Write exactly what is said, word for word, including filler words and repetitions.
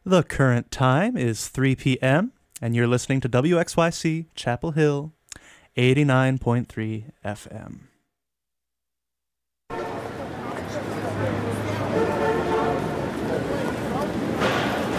The current time is three p.m., and you're listening to W X Y C Chapel Hill, eighty-nine point three F M.